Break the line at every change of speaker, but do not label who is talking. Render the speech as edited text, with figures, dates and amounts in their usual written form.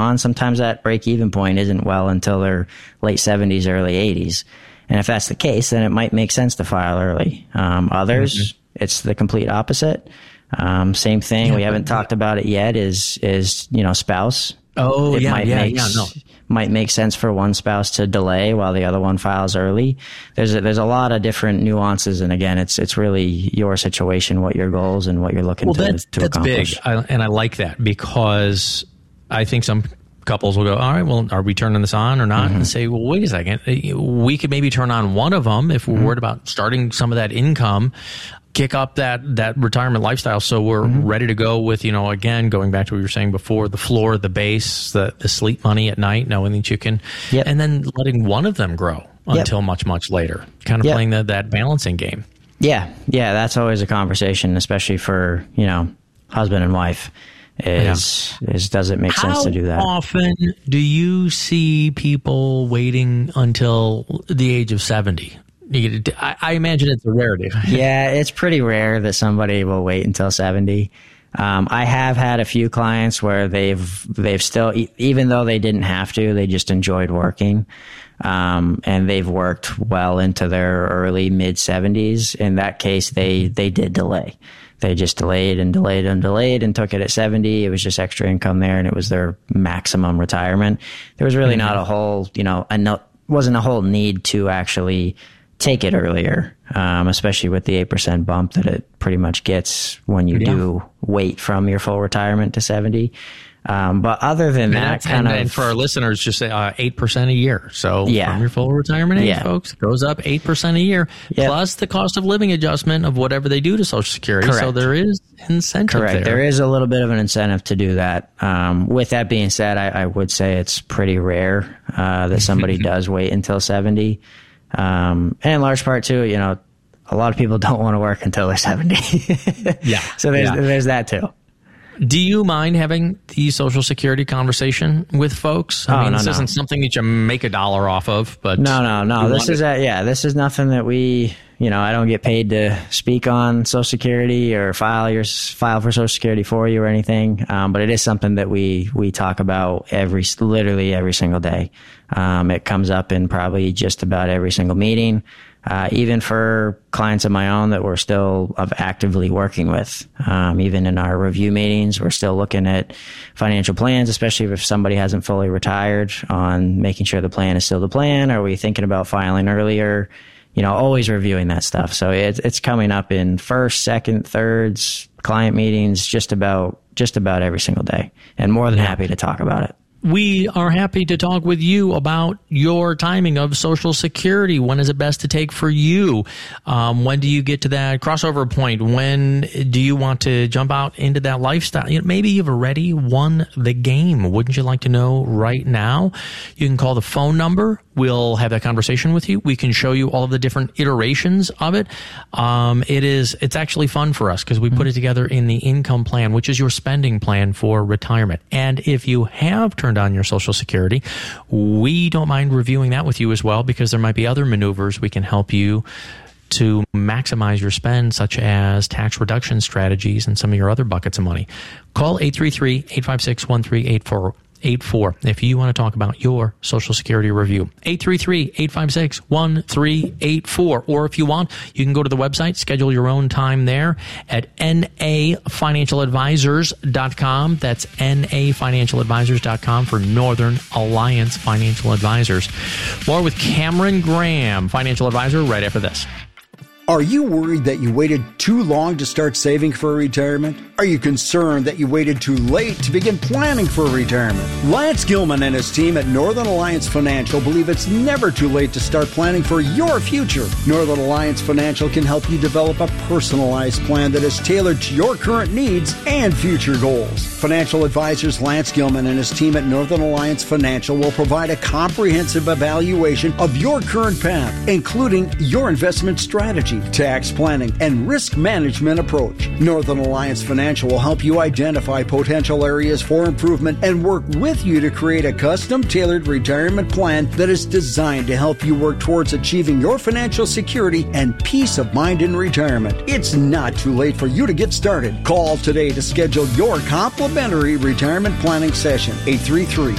on, sometimes that break-even point isn't well until their late 70s, early 80s. And if that's the case, then it might make sense to file early. Others, it's the complete opposite. Same thing. We haven't talked about it yet is, spouse.
Oh,
it might make sense for one spouse to delay while the other one files early. There's a lot of different nuances. And again, it's really your situation, what your goals and what you're looking to accomplish.
That's big. And I like that because I think some couples will go, all right, well, are we turning this on or not? And say, well, wait a second. We could maybe turn on one of them if we're worried about starting some of that income, kick up that retirement lifestyle. So we're ready to go with, again, going back to what you were saying before, the floor, the base, the sleep money at night, knowing that you can, and then letting one of them grow until much, much later, kind of playing that balancing game. Yeah.
Yeah. That's always a conversation, especially for, husband and wife. Does it make sense to do that?
How often do you see people waiting until the age of 70? I imagine it's a rarity.
Yeah, it's pretty rare that somebody will wait until 70. I have had a few clients where they've still, even though they didn't have to, they just enjoyed working. And they've worked well into their early mid 70s. In that case, they did delay. They just delayed and delayed and delayed and took it at 70. It was just extra income there and it was their maximum retirement. There was really not a whole, wasn't a whole need to actually take it earlier, especially with the 8% bump that it pretty much gets when you do wait from your full retirement to 70. But other than that,
and for our listeners, just say 8% a year. So from your full retirement age, folks, it goes up 8% a year, plus the cost of living adjustment of whatever they do to Social Security. Correct. So there is incentive there.
There is a little bit of an incentive to do that. With that being said, I would say it's pretty rare that somebody does wait until 70. And in large part, too, a lot of people don't want to work until they're 70. So there's that, too.
Do you mind having the Social Security conversation with folks? I mean, this isn't something that you make $1 off of, but
no. This is nothing that we, I don't get paid to speak on Social Security or file for Social Security for you or anything. But it is something that we talk about literally every single day. It comes up in probably just about every single meeting. Even for clients of my own that we're still actively working with. Even in our review meetings, we're still looking at financial plans, especially if somebody hasn't fully retired, on making sure the plan is still the plan. Are we thinking about filing earlier? Always reviewing that stuff. So it's coming up in first, second, thirds, client meetings, just about every single day, and more than happy to talk about it.
We are happy to talk with you about your timing of Social Security. When is it best to take for you? When do you get to that crossover point? When do you want to jump out into that lifestyle? Maybe you've already won the game. Wouldn't you like to know right now? You can call the phone number. We'll have that conversation with you. We can show you all of the different iterations of it. It's actually fun for us because we put it together in the income plan, which is your spending plan for retirement. And if you have turned on your Social Security, we don't mind reviewing that with you as well, because there might be other maneuvers we can help you to maximize your spend, such as tax reduction strategies and some of your other buckets of money. Call 833-856-1384. if you want to talk about your Social Security review. 833-856-1384. Or if you want, you can go to the website, schedule your own time there at nafinancialadvisors.com. That's nafinancialadvisors.com for Northern Alliance Financial Advisors. More with Cameron Graham, financial advisor, right after this.
Are you worried that you waited too long to start saving for retirement? Are you concerned that you waited too late to begin planning for retirement? Lance Gilman and his team at Northern Alliance Financial believe it's never too late to start planning for your future. Northern Alliance Financial can help you develop a personalized plan that is tailored to your current needs and future goals. Financial advisors Lance Gilman and his team at Northern Alliance Financial will provide a comprehensive evaluation of your current path, including your investment strategy, tax planning, and risk management approach. Northern Alliance Financial will help you identify potential areas for improvement and work with you to create a custom-tailored retirement plan that is designed to help you work towards achieving your financial security and peace of mind in retirement. It's not too late for you to get started. Call today to schedule your complimentary retirement planning session. 833